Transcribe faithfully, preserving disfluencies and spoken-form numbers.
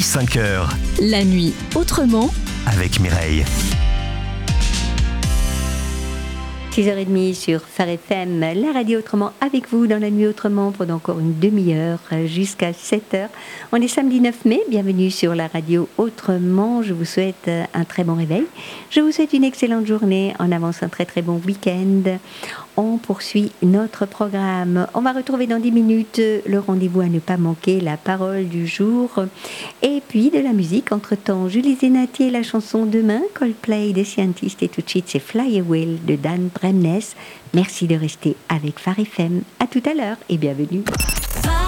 cinq heures. La nuit autrement Avec Mireille. six heures trente sur Phare F M, la radio autrement avec vous dans la nuit autrement pendant encore une demi-heure jusqu'à sept heures. On est samedi neuf mai, bienvenue sur la radio autrement. Je vous souhaite un très bon réveil. Je vous souhaite une excellente journée, en avance un très très bon week-end. On poursuit notre programme. On va retrouver dans dix minutes le rendez-vous à ne pas manquer, la parole du jour et puis de la musique. Entre-temps, Julie Zenati et la chanson Demain, Coldplay des Scientistes et tout de suite c'est Fly Away de Dan Bremnes. Merci de rester avec Phare F M. À tout à l'heure et bienvenue.